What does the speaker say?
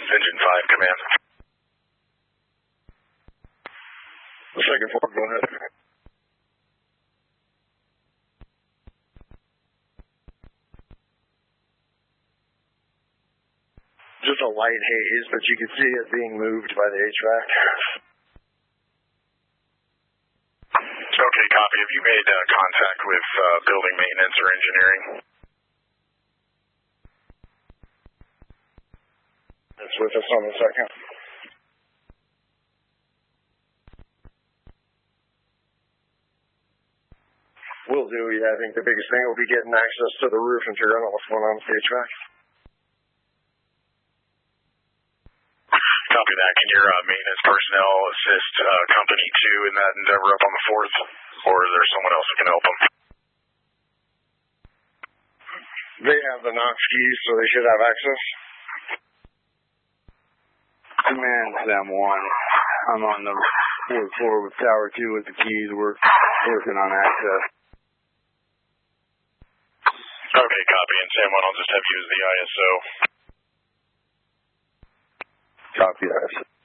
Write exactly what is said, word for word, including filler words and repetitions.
Engine five, command. Second floor, go ahead. Just a light haze, but you can see it being moved by the H V A C. Okay, copy. Have you made uh, contact with uh, building maintenance or engineering? It's with us on the second. Will do, yeah. I think the biggest thing will be getting access to the roof and figuring out what's going on with the H V A C. Copy that. Can your uh, maintenance personnel assist uh, Company two in that endeavor up on the fourth? Or is there someone else who can help them? They have the Knox keys, so they should have access. Command Sam one. I'm on the fourth floor with Tower two with the keys. We're working on access. Okay, copy. And Sam one, I'll just have you as the I S O. Copy, I S O.